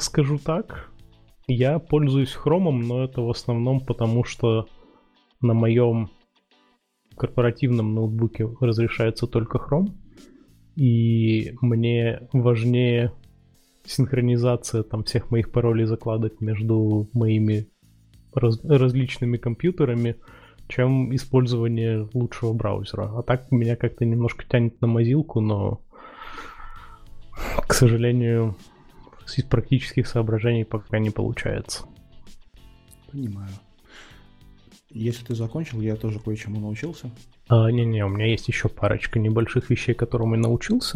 скажу так. Я пользуюсь Chrome, но это в основном потому, что на моем корпоративном ноутбуке разрешается только Chrome. И мне важнее синхронизация там всех моих паролей и закладок между моими различными компьютерами, чем использование лучшего браузера. А так меня как-то немножко тянет на мозилку, но, к сожалению, из практических соображений пока не получается. Понимаю. Если ты закончил, я тоже кое-чему научился. Не-не, у меня есть еще парочка небольших вещей, которым я научился.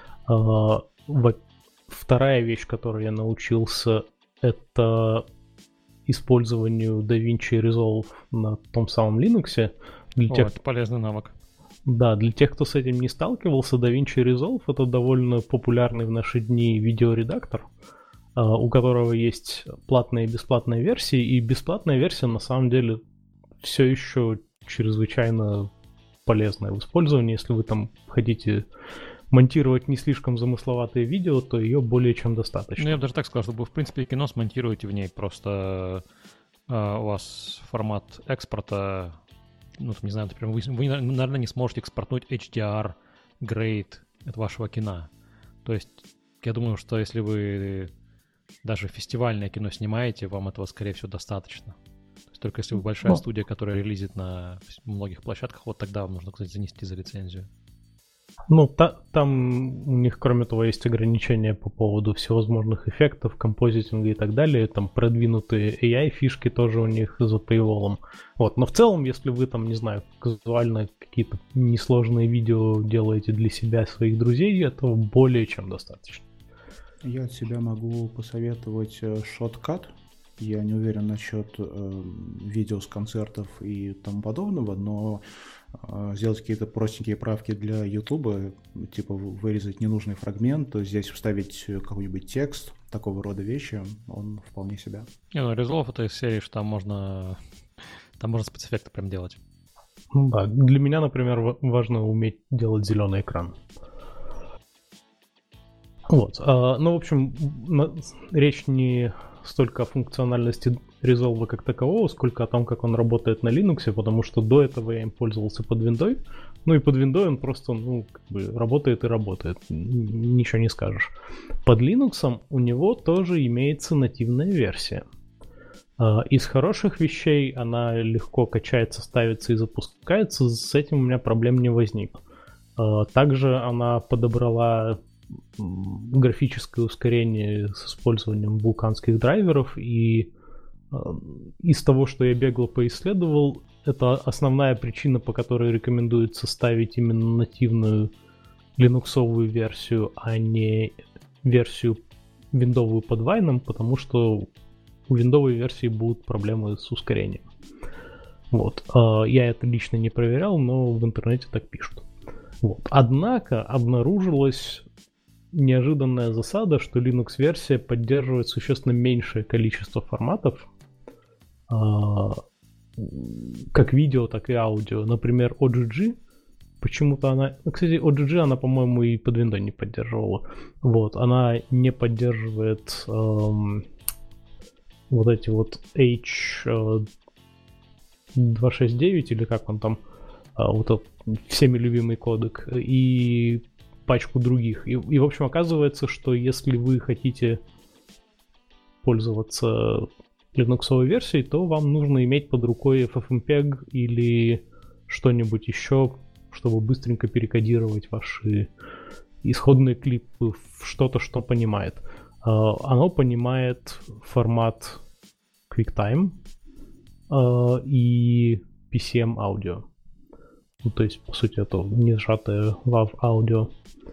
Вторая вещь, которой я научился, это использованию DaVinci Resolve на том самом Linux. Это полезный навык. Да, для тех, кто с этим не сталкивался, DaVinci Resolve — это довольно популярный в наши дни видеоредактор, у которого есть платная и бесплатная версии, и бесплатная версия на самом деле все еще чрезвычайно полезная в использовании. Если вы там хотите монтировать не слишком замысловатые видео, то ее более чем достаточно. Ну, я бы даже так сказал, что вы, в принципе, кино смонтируете в ней, просто у вас формат экспорта, не знаю, например, вы, наверное, не сможете экспортнуть HDR grade от вашего кино. То есть, я думаю, что если вы даже фестивальное кино снимаете, вам этого, скорее всего, достаточно. То есть, только если вы большая студия, которая релизит на многих площадках, вот тогда вам нужно, кстати, занести за лицензию. Там у них, кроме того, есть ограничения по поводу всевозможных эффектов, композитинга и так далее. Там продвинутые AI-фишки тоже у них за paywall. Но в целом, если вы там, не знаю, казуально какие-то несложные видео делаете для себя, своих друзей, этого более чем достаточно. Я от себя могу посоветовать Shotcut. Я не уверен насчет видео с концертов и тому подобного, но сделать какие-то простенькие правки для YouTube, типа вырезать ненужный фрагмент, здесь вставить какой-нибудь текст, такого рода вещи, он вполне себя. Resolve — это из серии, что там можно спецэффекты прям делать. Да, для меня, например, важно уметь делать зеленый экран. В общем, речь не столько о функциональности Resolve как такового, сколько о том, как он работает на Linux, потому что до этого я им пользовался под Windows. И под Windows он просто работает и работает. Ничего не скажешь. Под Linux у него тоже имеется нативная версия. Из хороших вещей она легко качается, ставится и запускается. С этим у меня проблем не возникло. Также она подобрала графическое ускорение с использованием вулканских драйверов, и из того, что я бегло поисследовал, это основная причина, по которой рекомендуется ставить именно нативную линуксовую версию, а не версию виндовую под Wine, потому что у виндовой версии будут проблемы с ускорением. Я это лично не проверял, но в интернете так пишут. Однако обнаружилась неожиданная засада, что Linux-версия поддерживает существенно меньшее количество форматов, как видео, так и аудио. Например, OGG, почему-то она... Кстати, OGG она, по-моему, и под Windows не поддерживала. Она не поддерживает эти H269, или как он там, всеми любимый кодек, и пачку других. И, в общем, оказывается, что если вы хотите пользоваться линуксовой версией, то вам нужно иметь под рукой FFmpeg или что-нибудь еще, чтобы быстренько перекодировать ваши исходные клипы в что-то, что понимает. Оно понимает формат QuickTime и PCM аудио. То есть, по сути, это не сжатое WAV аудио.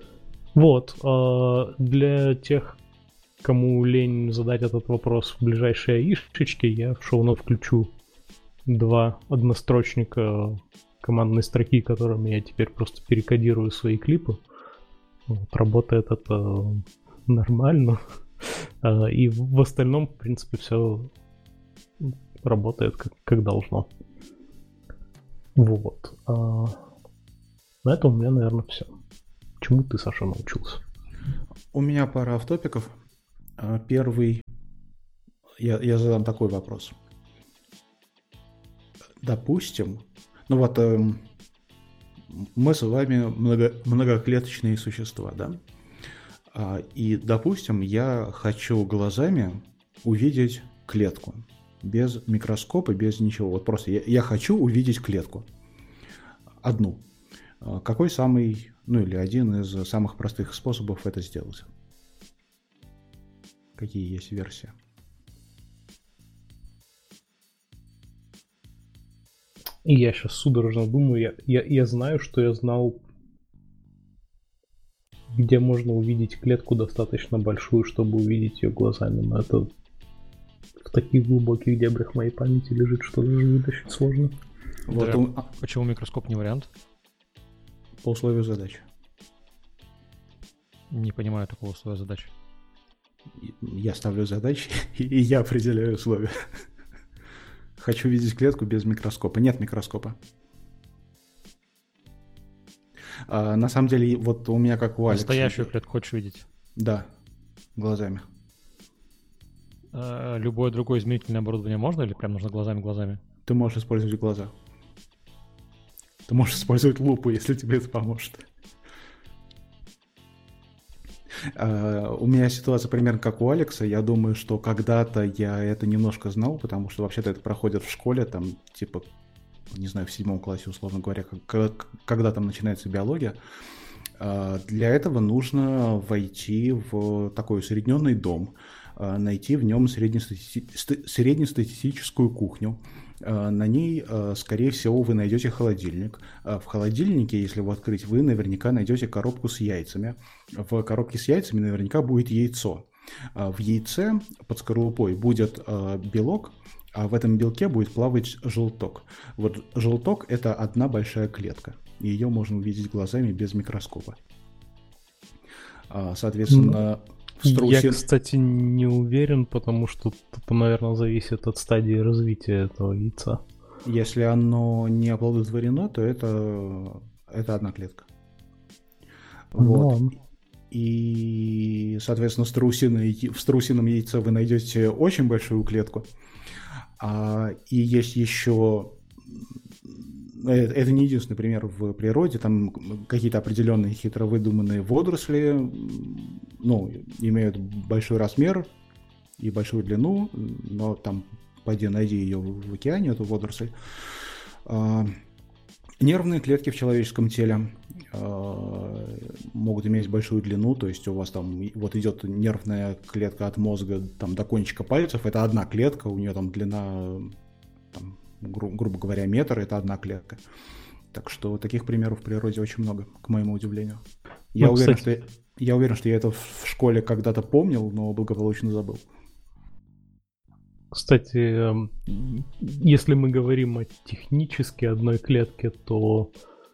Для тех, кому лень задать этот вопрос в ближайшие аишечки, я в шоу-нот включу 2 однострочника командной строки, которыми я теперь просто перекодирую свои клипы. Работает это нормально. И в остальном, в принципе, все работает как должно. На этом у меня, наверное, все. Чему ты, Саша, научился? У меня пара автопиков. Первый Я задам такой вопрос. Допустим, мы с вами многоклеточные существа, да? И, допустим, я хочу глазами увидеть клетку. Без микроскопа, без ничего. Вот просто я хочу увидеть клетку. Одну. Какой самый, или один из самых простых способов это сделать? Какие есть версии? Я сейчас судорожно думаю. Я знаю, что я знал, где можно увидеть клетку достаточно большую, чтобы увидеть ее глазами. Но это в таких глубоких дебрях моей памяти лежит, что даже вытащить сложно. Почему микроскоп не вариант? По условию задачи. Не понимаю такого условия задачи. Я ставлю задачи, и я определяю условия. Хочу видеть клетку без микроскопа. Нет микроскопа. На самом деле, вот у меня как у Алекса. Настоящую клетку хочешь видеть? Да, глазами. Любое другое измерительное оборудование можно или прям нужно глазами? Ты можешь использовать глаза. Ты можешь использовать лупу, если тебе это поможет. У меня ситуация примерно как у Алекса. Я думаю, что когда-то я это немножко знал, потому что вообще-то это проходит в школе, там, типа, не знаю, в 7 классе, условно говоря, когда там начинается биология. Для этого нужно войти в такой усредненный дом, найти в нем среднестатистическую кухню. На ней, скорее всего, вы найдете холодильник. В холодильнике, если его открыть, вы наверняка найдете коробку с яйцами. В коробке с яйцами наверняка будет яйцо. В яйце под скорлупой будет белок, а в этом белке будет плавать желток. Вот желток – это одна большая клетка. И ее можно увидеть глазами без микроскопа. Соответственно, я, кстати, не уверен, потому что это, наверное, зависит от стадии развития этого яйца. Если оно не оплодотворено, то это одна клетка. Вот. И, соответственно, в страусином яйце вы найдете очень большую клетку. И есть еще... Это не единственный пример в природе. Там какие-то определенные хитро выдуманные водоросли, имеют большой размер и большую длину, но там пойди найди ее в океане, эту водоросль. Нервные клетки в человеческом теле могут иметь большую длину, то есть у вас там вот идет нервная клетка от мозга там, до кончика пальцев, это одна клетка, у нее там длина, там, грубо говоря, метр, это одна клетка. Так что таких примеров в природе очень много, к моему удивлению. Я уверен, что я это в школе когда-то помнил, но благополучно забыл. Кстати, если мы говорим о технически одной клетке, то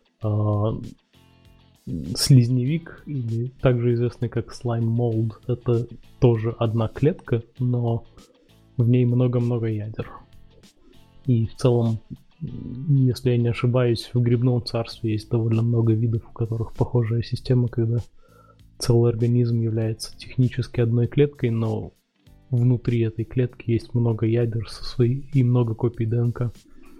слизневик, или также известный как slime mold, это тоже одна клетка, но в ней много-много ядер. И в целом, если я не ошибаюсь, в грибном царстве есть довольно много видов, у которых похожая система, когда целый организм является технически одной клеткой, но внутри этой клетки есть много ядер и много копий ДНК.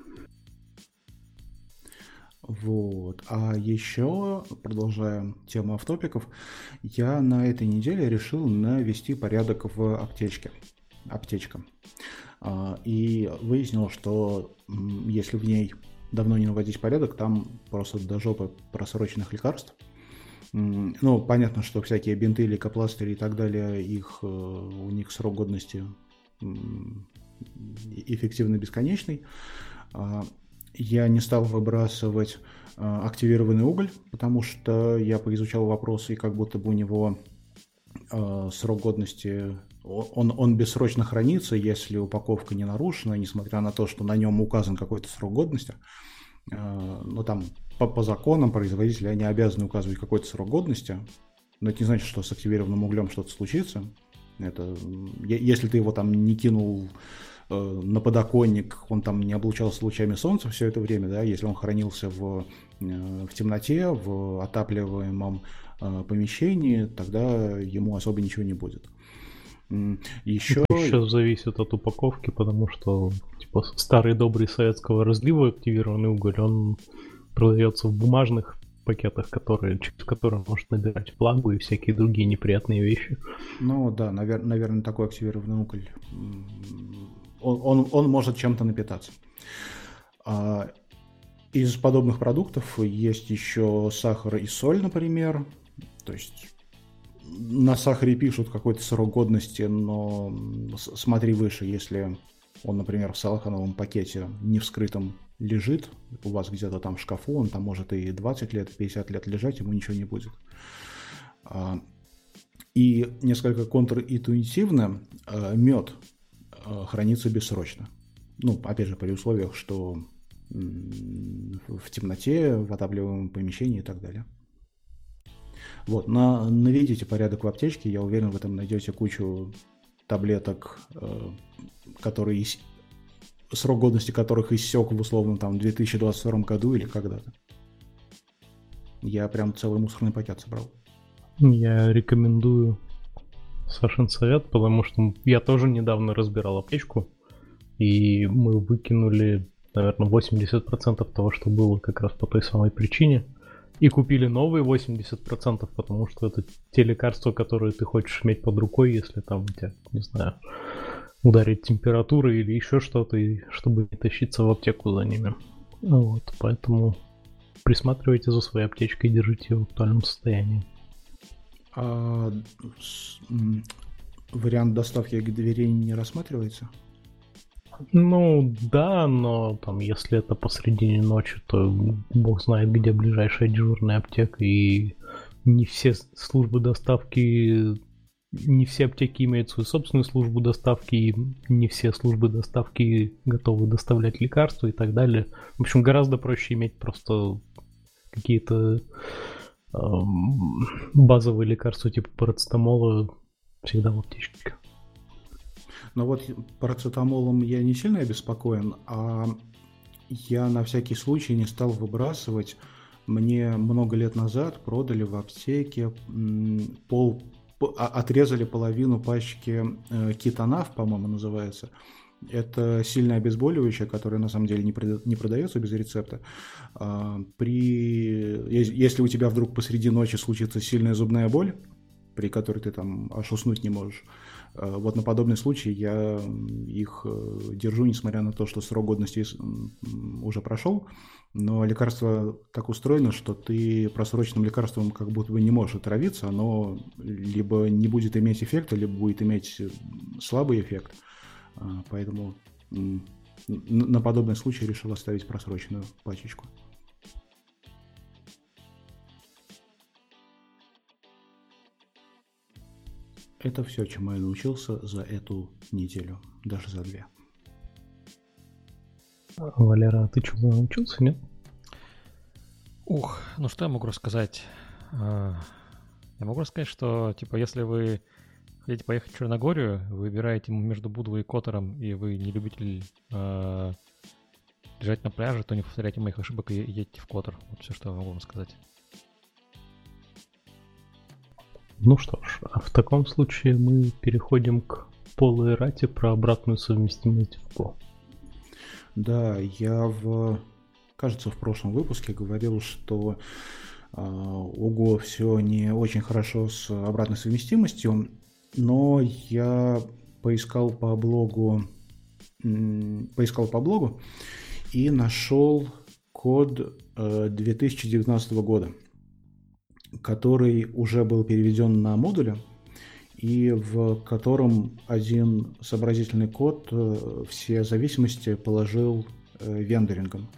Вот. А еще, продолжая тему автопиков, я на этой неделе решил навести порядок в аптечке. И выяснил, что если в ней давно не наводить порядок, там просто до жопы просроченных лекарств. Понятно, что всякие бинты, лейкопластыри и так далее, у них срок годности эффективно бесконечный. Я не стал выбрасывать активированный уголь, потому что я поизучал вопрос, и как будто бы у него срок годности, он бессрочно хранится, если упаковка не нарушена, несмотря на то, что на нем указан какой-то срок годности. Но там по законам производители они обязаны указывать какой-то срок годности. Но это не значит, что с активированным углем что-то случится. Если ты его там не кинул на подоконник, он там не облучался лучами солнца все это время, да, если он хранился в темноте, в отапливаемом помещении, тогда ему особо ничего не будет. Еще... Сейчас зависит от упаковки, потому что типа старый добрый советского разлива активированный уголь, он продается в бумажных пакетах, через которые может набирать влагу и всякие другие неприятные вещи. Ну да, наверное, такой активированный уголь, он может чем-то напитаться. Из подобных продуктов есть еще сахар и соль, например. То есть на сахаре пишут какой-то срок годности, но смотри выше, если он, например, в салахановом пакете не вскрытом лежит, у вас где-то там в шкафу, он там может и 20 лет, и 50 лет лежать, ему ничего не будет. И несколько контринтуитивно, мед хранится бессрочно. Ну, опять же, при условиях, что в темноте, в отапливаемом помещении и так далее. Вот, наведите порядок в аптечке, я уверен, вы там найдете кучу таблеток, которые срок годности которых иссек в условном там 2022 году или когда-то. Я прям целый мусорный пакет собрал. Я рекомендую Сашин совет, потому что я тоже недавно разбирал аптечку, и мы выкинули, наверное, 80% того, что было как раз по той самой причине. И купили новые 80%, потому что это те лекарства, которые ты хочешь иметь под рукой, если там у тебя, не знаю, ударит температура или еще что-то, и чтобы не тащиться в аптеку за ними. Вот, поэтому присматривайте за своей аптечкой и держите ее в актуальном состоянии. Вариант доставки к двери не рассматривается? Ну, да, но там, если это посредине ночи, то бог знает, где ближайшая дежурная аптека, и не все службы доставки, не все аптеки имеют свою собственную службу доставки, и не все службы доставки готовы доставлять лекарства и так далее. В общем, гораздо проще иметь просто какие-то базовые лекарства типа парацетамола всегда в аптечке. Но вот парацетамолом я не сильно обеспокоен, а я на всякий случай не стал выбрасывать. Мне много лет назад продали в аптеке, отрезали половину пачки Кетанав, по-моему, называется. Это сильное обезболивающее, которое на самом деле не продается без рецепта. Если у тебя вдруг посреди ночи случится сильная зубная боль, при которой ты там аж уснуть не можешь, вот на подобный случай я их держу, несмотря на то, что срок годности уже прошел, но лекарство так устроено, что ты просроченным лекарством как будто бы не можешь отравиться, оно либо не будет иметь эффекта, либо будет иметь слабый эффект. Поэтому на подобный случай решил оставить просроченную пачечку. Это все, чему я научился за эту неделю, даже за 2. Валера, а ты чего научился, нет? Ну что я могу рассказать? Я могу рассказать, что, типа, если вы хотите поехать в Черногорию, вы выбираете между Будвой и Котором, и вы не любитель лежать на пляже, то не повторяйте моих ошибок и едьте в Котор. Вот все, что я могу вам сказать. Ну что ж, а в таком случае мы переходим к Полу и Рате про обратную совместимость в Go. Да, я кажется, в прошлом выпуске говорил, что у Go все не очень хорошо с обратной совместимостью, но я поискал по блогу и нашел код 2019 года, который уже был переведен на модули, и в котором один сообразительный код все зависимости положил вендорингом.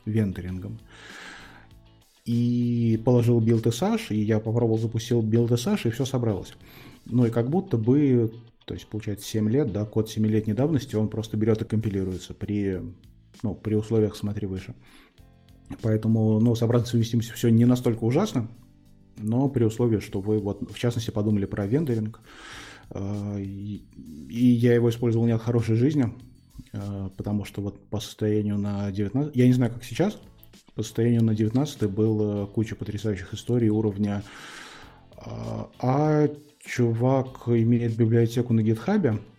И положил build SH, и я попробовал, запустил build SH, и все собралось. Ну и как будто бы, то есть получается 7 лет, да, код 7-летней давности, он просто берет и компилируется при условиях «смотри выше». Поэтому, с обратной совместимостью все не настолько ужасно, но при условии, что вы, вот, в частности, подумали про вендоринг, и я его использовал не от хорошей жизни, потому что вот по состоянию на 19, я не знаю, как сейчас, по состоянию на 19 было куча потрясающих историй уровня чувак имеет библиотеку на GitHub,